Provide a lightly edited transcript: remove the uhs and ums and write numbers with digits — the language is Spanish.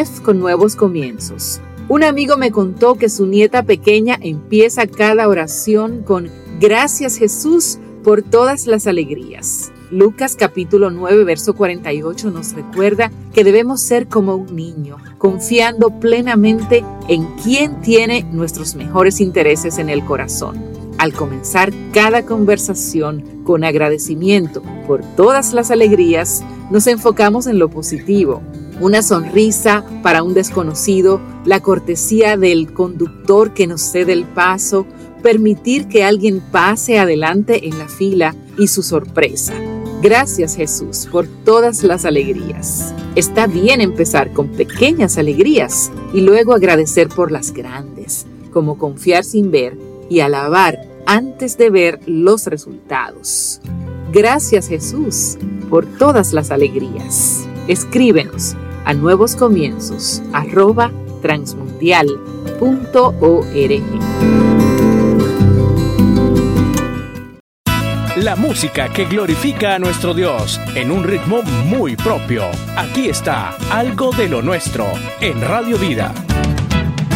F con Nuevos Comienzos. Un amigo me contó que su nieta pequeña empieza cada oración con Gracias Jesús por todas las alegrías. Lucas capítulo 9, verso 48 nos recuerda que debemos ser como un niño, confiando plenamente en quien tiene nuestros mejores intereses en el corazón. Al comenzar cada conversación con agradecimiento por todas las alegrías, nos enfocamos en lo positivo. Una sonrisa para un desconocido, la cortesía del conductor que nos cede el paso, permitir que alguien pase adelante en la fila y su sorpresa. Gracias Jesús por todas las alegrías. Está bien empezar con pequeñas alegrías y luego agradecer por las grandes, como confiar sin ver y alabar antes de ver los resultados. Gracias Jesús por todas las alegrías. Escríbenos a nuevoscomienzos@transmundial.org. La música que glorifica a nuestro Dios en un ritmo muy propio. Aquí está Algo de lo Nuestro en Radio Vida.